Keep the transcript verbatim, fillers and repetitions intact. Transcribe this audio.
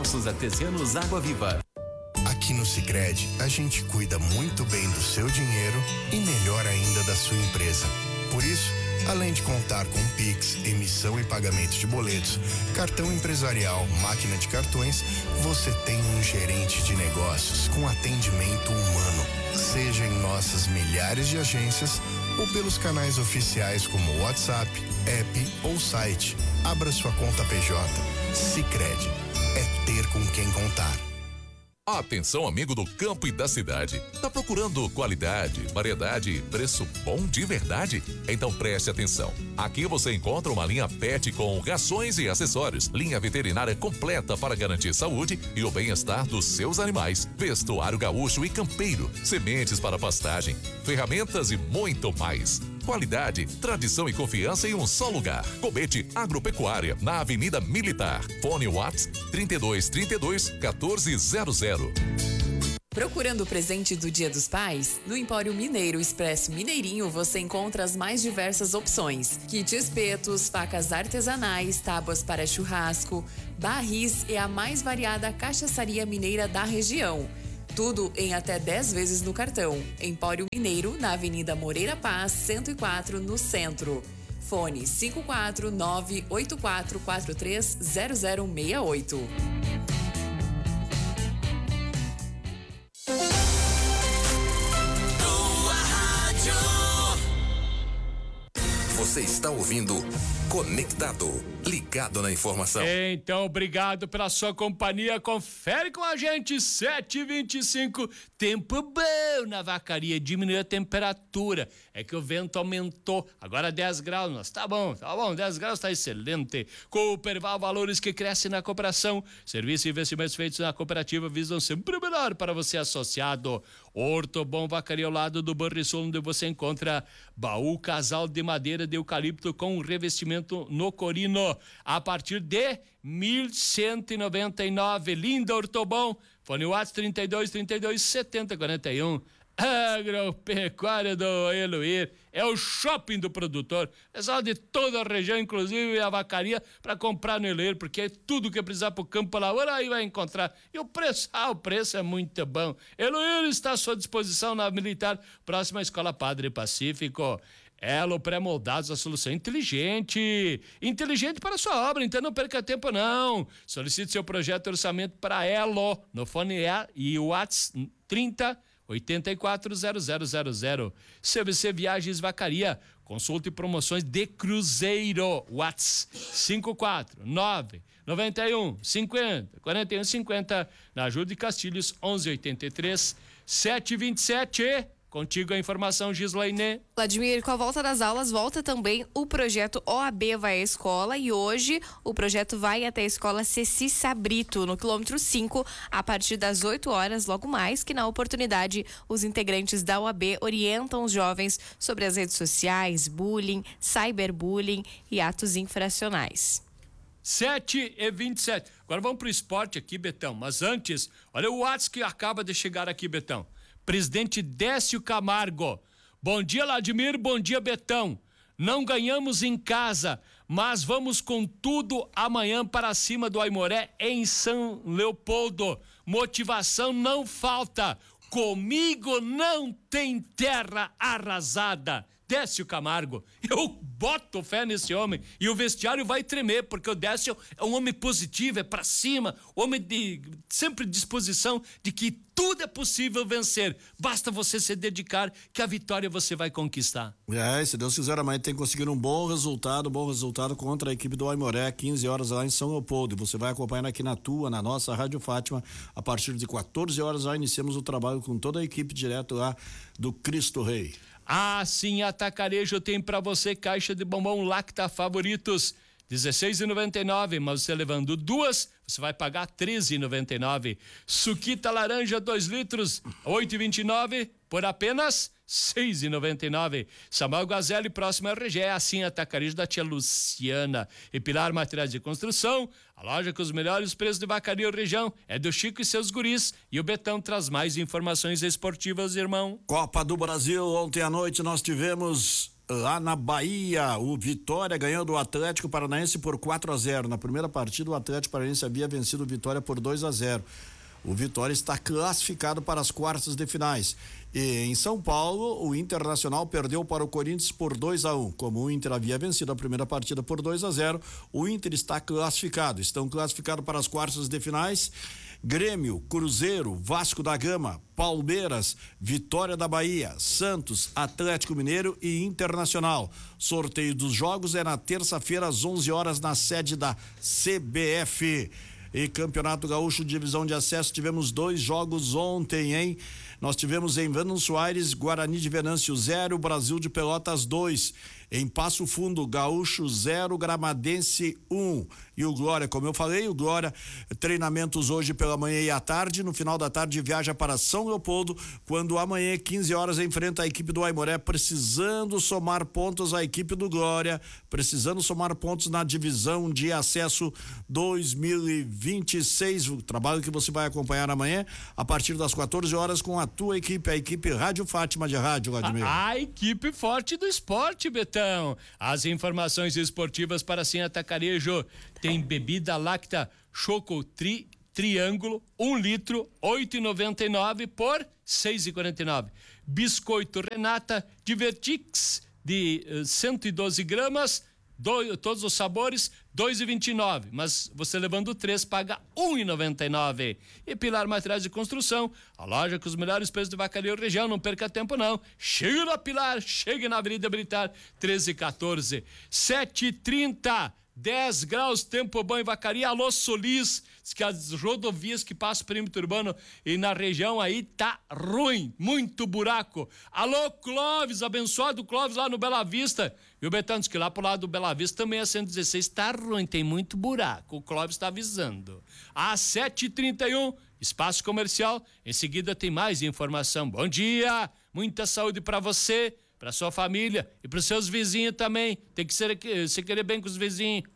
Poços Artesianos Água Viva. Aqui no Sicredi, a gente cuida muito bem do seu dinheiro e melhor ainda da sua empresa. Por isso, além de contar com Pix, emissão e pagamento de boletos, cartão empresarial, máquina de cartões, você tem um gerente de negócios com atendimento humano. Seja em nossas milhares de agências ou pelos canais oficiais como WhatsApp, app ou site. Abra sua conta P J. Sicredi. É ter com quem contar. Atenção, amigo do campo e da cidade. Tá procurando qualidade, variedade e preço bom de verdade? Então preste atenção. Aqui você encontra uma linha pet com rações e acessórios, linha veterinária completa para garantir saúde e o bem-estar dos seus animais, vestuário gaúcho e campeiro, sementes para pastagem, ferramentas e muito mais. Qualidade, tradição e confiança em um só lugar. Cobete Agropecuária, na Avenida Militar. Fone Whats trinta e dois, trinta e dois, quatorze zero zero. Procurando o presente do Dia dos Pais? No Empório Mineiro Expresso Mineirinho você encontra as mais diversas opções. Kit espetos, facas artesanais, tábuas para churrasco, barris e a mais variada cachaçaria mineira da região. Tudo em até dez vezes no cartão. Empório Mineiro, na Avenida Moreira Paz, cento e quatro, no centro. Fone cinco quatro nove oito quatro quatro três zero zero seis oito. Você está ouvindo Conectado, ligado na informação. Então, obrigado pela sua companhia. Confere com a gente, sete e vinte e cinco. Tempo bom na vacaria, diminuiu a temperatura. É que o vento aumentou. Agora dez graus, mas tá bom, tá bom, dez graus tá excelente. Cooperval, valores que crescem na cooperação. Serviços e investimentos feitos na cooperativa visam sempre o melhor para você associado. Ortobom Vacaria ao lado do Banrisul, onde você encontra baú casal de madeira de eucalipto com revestimento no corino a partir de mil cento e noventa e nove. Linda Ortobom, fone WhatsApp trinta e dois, trinta e dois, setenta, quarenta e um. Agropecuária do Eluir é o shopping do produtor, pessoal de toda a região, inclusive a vacaria, para comprar no Eluir, porque é tudo que precisar pro campo lavoura aí vai encontrar. E o preço, ah, o preço é muito bom. Eluir está à sua disposição na Militar, próxima à Escola Padre Pacífico. Elo Pré-Moldados, a solução inteligente. Inteligente para a sua obra, então não perca tempo não. Solicite seu projeto de orçamento para Elo no fone e o WhatsApp trinta, oitenta e quatro, zero zero zero zero. C V C Viagens Vacaria, consulte promoções de cruzeiro. WhatsApp cinco quatro nove, noventa e um, cinquenta, quarenta e um, cinquenta. Na Júlio de Castilhos, onze oitenta e três, sete e vinte e sete. Contigo a informação, Gislaine. Vladimir, com a volta das aulas, volta também o projeto O A B Vai à Escola, e hoje o projeto vai até a escola Ceci Sabrito, no quilômetro cinco, a partir das oito horas, logo mais, que na oportunidade os integrantes da O A B orientam os jovens sobre as redes sociais, bullying, cyberbullying e atos infracionais. sete e vinte e sete. Agora vamos pro esporte aqui, Betão, mas antes, olha o WhatsApp que acaba de chegar aqui, Betão. Presidente Décio Camargo. Bom dia, Vladimir. Bom dia, Betão. Não ganhamos em casa, mas vamos com tudo amanhã para cima do Aimoré em São Leopoldo. Motivação não falta. Comigo não tem terra arrasada. Décio Camargo, eu boto fé nesse homem e o vestiário vai tremer, porque o Décio é um homem positivo, é pra cima, homem de sempre disposição de que tudo é possível vencer, basta você se dedicar que a vitória você vai conquistar. É, se Deus quiser, amanhã tem conseguido um bom resultado, bom resultado contra a equipe do Aimoré, quinze horas lá em São Leopoldo. Você vai acompanhar aqui na tua, na nossa Rádio Fátima, a partir de quatorze horas já iniciamos o trabalho com toda a equipe direto lá do Cristo Rei. Ah, sim, Atacarejo tem pra você caixa de bombom Lacta Favoritos, dezesseis reais e noventa e nove centavos, mas você levando duas, você vai pagar treze reais e noventa e nove centavos. Suquita laranja dois litros, oito reais e vinte e nove centavos, por apenas seis reais e noventa e nove centavos. Samuel Gazelli, próximo R G, assim, Atacarejo da tia Luciana. E Pilar Materiais de Construção, a loja com os melhores preços de vacaria e região, é do Chico e seus guris. E o Betão traz mais informações esportivas, irmão. Copa do Brasil, ontem à noite nós tivemos Lá na Bahia, o Vitória ganhou do Atlético Paranaense por quatro a zero. Na primeira partida, o Atlético Paranaense havia vencido o Vitória por dois a zero. O Vitória está classificado para as quartas de finais. E em São Paulo, o Internacional perdeu para o Corinthians por dois a um. Como o Inter havia vencido a primeira partida por dois a zero, o Inter está classificado. Estão classificados para as quartas de finais Grêmio, Cruzeiro, Vasco da Gama, Palmeiras, Vitória da Bahia, Santos, Atlético Mineiro e Internacional. Sorteio dos jogos é na terça-feira às onze horas na sede da C B F. E Campeonato Gaúcho Divisão de Acesso, tivemos dois jogos ontem, hein? Nós tivemos em Venâncio Aires, Guarani de Venâncio zero, Brasil de Pelotas dois. Em Passo Fundo, Gaúcho zero, Gramadense um. E o Glória, como eu falei, o Glória, treinamentos hoje pela manhã e à tarde. No final da tarde viaja para São Leopoldo, quando amanhã, quinze horas, enfrenta a equipe do Aimoré, precisando somar pontos a equipe do Glória, precisando somar pontos na divisão de acesso dois mil e vinte e seis. O trabalho que você vai acompanhar amanhã, a partir das quatorze horas, com a tua equipe, a equipe Rádio Fátima de Rádio, Vladimir. A, a equipe forte do esporte, Betão. As informações esportivas para Sim Atacarejo. Tem bebida láctea Choco Tri, Triângulo, um litro, oito e noventa e nove por seis e quarenta e nove. Biscoito Renata Divertix de uh, cento e doze gramas, do, todos os sabores, dois e vinte e nove, mas você levando três paga um e noventa e nove. E Pilar Materiais de Construção, a loja com os melhores preços de Vacaria região, não perca tempo não. Chegue na Pilar, chegue na Avenida Militar treze e quatorze, sete e trinta. dez graus, tempo bom em Vacaria. Alô Solis, diz que as rodovias que passam o perímetro urbano e na região aí tá ruim, muito buraco. Alô Clóvis, abençoado Clóvis lá no Bela Vista. E o Betão diz que lá pro lado do Bela Vista também a cento e dezesseis tá ruim, tem muito buraco. O Clóvis tá avisando. Às sete e trinta e um, espaço comercial. Em seguida tem mais informação. Bom dia, muita saúde para você, para sua família e para os seus vizinhos também. Tem que ser, se querer bem com os vizinhos.